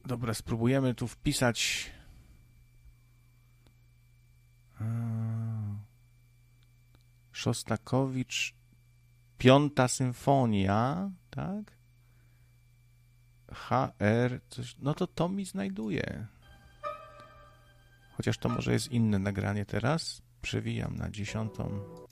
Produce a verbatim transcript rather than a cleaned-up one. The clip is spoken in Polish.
Dobra, spróbujemy tu wpisać... Szostakowicz, Piąta Symfonia, tak? H R, coś... No to to mi znajduje. Chociaż to może jest inne nagranie teraz. Przewijam na dziesiątą.